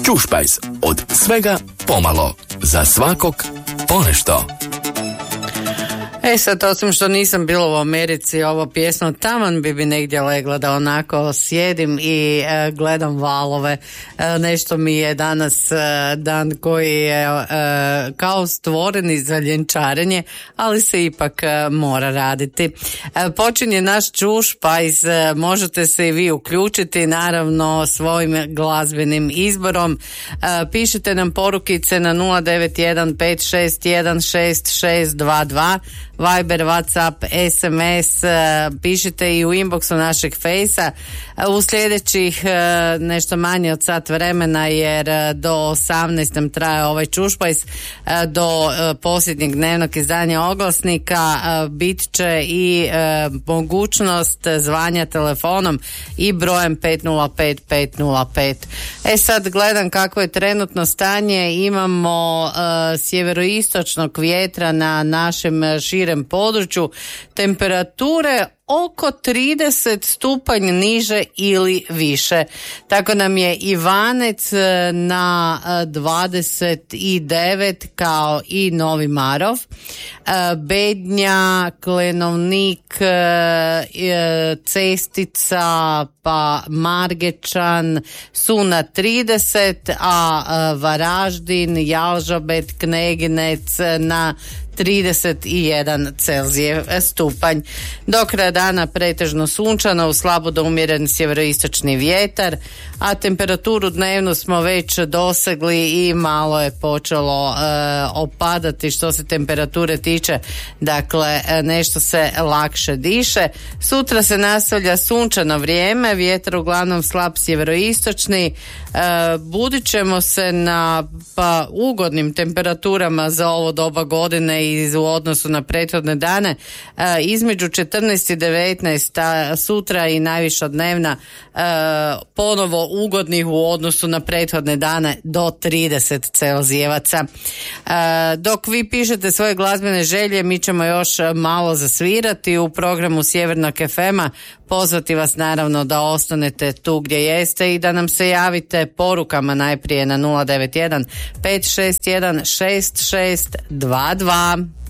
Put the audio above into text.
Ćušpajz, od svega pomalo, za svakog ponešto. Sad, osim što nisam bila u Americi, ovo pjesmo taman bi negdje legla da onako sjedim i gledam valove. Nešto mi je danas dan koji je kao stvoren za ljenčarenje, ali se ipak mora raditi. Počinje naš Ćušpajz, možete se i vi uključiti, naravno svojim glazbenim izborom. Pišite nam porukice na 091 561 6622, Viber, Whatsapp, SMS, pišite i u inboxu našeg fejsa. U sljedećih nešto manje od sat vremena, jer do 18 nam traje ovaj Ćušpajz, do posljednjeg dnevnog izdanja oglasnika bit će i mogućnost zvanja telefonom i brojem 505 505. Sad gledam kako je trenutno stanje. Imamo sjeveroistočnog vjetra na našem širem području, temperature oko 30 stupanj niže ili više. Tako nam je Ivanec na 29 kao i Novi Marov. Bednja, Klenovnik, Cestica pa Margečan su na 30, a Varaždin, Jalžabet, Kneginec na 31 Celzijev stupanj. Do kraja dana pretežno sunčano, u slabo do umjeren sjeveroistočni vjetar, a temperaturu dnevnu smo već dosegli i malo je počelo opadati što se temperature tiče, dakle nešto se lakše diše. Sutra se nastavlja sunčano vrijeme, vjetar uglavnom slab sjeveroistočni, budit ćemo se na ugodnim temperaturama za ovo doba godine i u odnosu na prethodne dane, između 14 i 19, sutra i najviša dnevna ponovo ugodnih u odnosu na prethodne dane do 30 Celzijevaca. Dok vi pišete svoje glazbene želje, mi ćemo još malo zasvirati u programu Sjevernog FM-a, pozvati vas naravno da ostanete tu gdje jeste i da nam se javite porukama najprije na 091 561 6622.